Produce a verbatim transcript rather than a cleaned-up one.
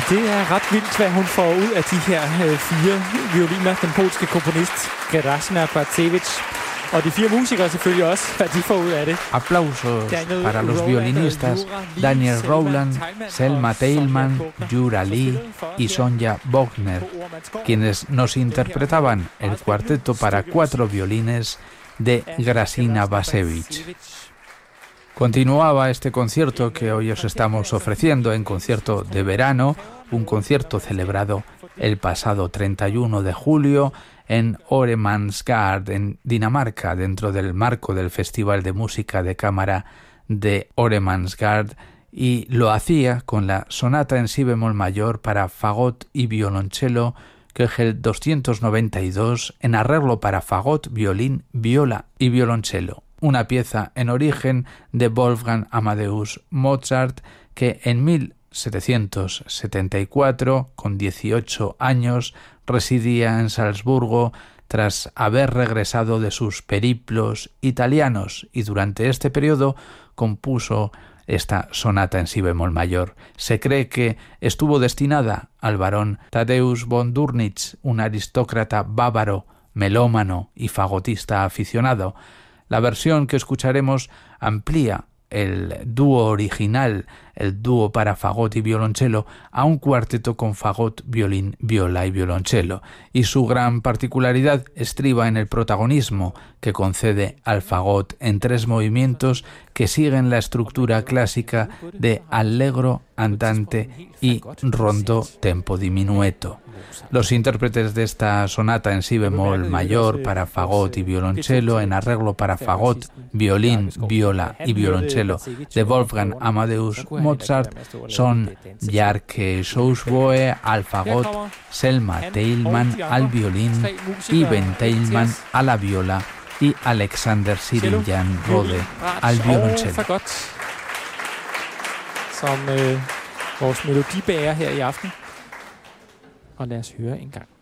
Det er ret vildt, hvad hun får ud af de her øh, fire violiner. Den polske komponist Grażyna Bartkiewicz. Og de fire musikere selvfølgelig også, hvad de får ud af det. Aplausos para los violinistas Daniel Rowland, Selma Teilman, Jura Lee y Sonja Bogner, quienes nos interpretaban el cuarteto para cuatro violines de Grażyna Bacewicz. Continuaba este concierto que hoy os estamos ofreciendo en concierto de verano, un concierto celebrado el pasado treinta y uno de julio en Oremandsgard, en Dinamarca, dentro del marco del Festival de Música de Cámara de Oremandsgard, y lo hacía con la sonata en si bemol mayor para fagot y violonchelo, Köchel doscientos noventa y dos, en arreglo para fagot, violín, viola y violonchelo. Una pieza en origen de Wolfgang Amadeus Mozart, que en mil setecientos setenta y cuatro, con dieciocho años, residía en Salzburgo tras haber regresado de sus periplos italianos, y durante este periodo compuso esta sonata en si bemol mayor. Se cree que estuvo destinada al barón Tadeusz von Dürnitz, un aristócrata bávaro, melómano y fagotista aficionado. La versión que escucharemos amplía el dúo original, el dúo para fagot y violonchelo, a un cuarteto con fagot, violín, viola y violonchelo, y su gran particularidad estriba en el protagonismo que concede al fagot en tres movimientos que siguen la estructura clásica de allegro, andante y rondó tempo diminueto. Los intérpretes de esta sonata en si bemol mayor para fagot y violonchelo, en arreglo para fagot, violín, viola y violonchelo de Wolfgang Amadeus Mozart, son Bjarke Schousboe al fagot, Selma Teilman al violín, Iben Teilman a la viola y Alexander Sirinjan Rode al violonchelo. Som øh, vores melodibærer her i aften. Og lad os høre en gang.